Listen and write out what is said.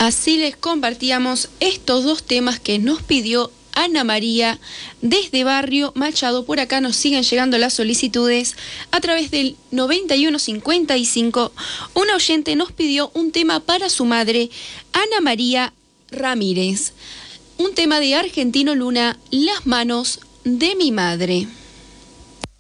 Así les compartíamos estos dos temas que nos pidió Ana María desde Barrio Machado. Por acá nos siguen llegando las solicitudes a través del 9155. Una oyente nos pidió un tema para su madre, Ana María Ramírez. Un tema de Argentino Luna, Las manos de mi madre.